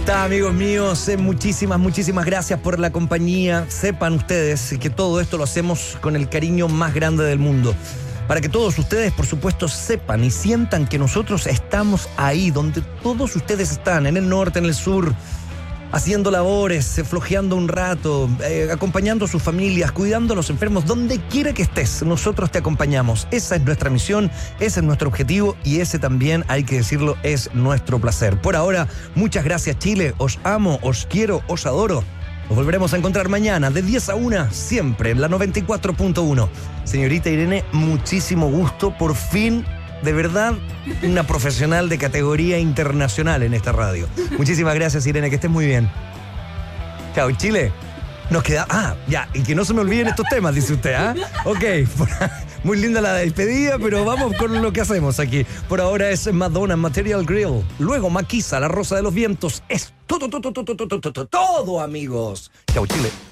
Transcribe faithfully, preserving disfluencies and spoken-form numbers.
Está, amigos míos, eh, muchísimas, muchísimas gracias por la compañía. Sepan ustedes que todo esto lo hacemos con el cariño más grande del mundo. Para que todos ustedes, por supuesto, sepan y sientan que nosotros estamos ahí, donde todos ustedes están, en el norte, en el sur, haciendo labores, eh, flojeando un rato, eh, acompañando a sus familias, cuidando a los enfermos, donde quiera que estés, nosotros te acompañamos. Esa es nuestra misión, ese es nuestro objetivo y ese también, hay que decirlo, es nuestro placer. Por ahora, muchas gracias, Chile, os amo, os quiero, os adoro. Nos volveremos a encontrar mañana de diez a una, siempre en la noventa y cuatro punto uno. Señorita Irene, muchísimo gusto, por fin. De verdad, una profesional de categoría internacional en esta radio. Muchísimas gracias, Irene, que estés muy bien. Chao, Chile. Nos queda... Ah, ya, y que no se me olviden estos temas, dice usted, ¿ah? ¿eh? Ok, muy linda la despedida, pero vamos con lo que hacemos aquí. Por ahora es Madonna, Material Girl. Luego Maquisa, La Rosa de los Vientos. Es todo, todo, todo, todo, todo, todo, todo, amigos. Chao, Chile.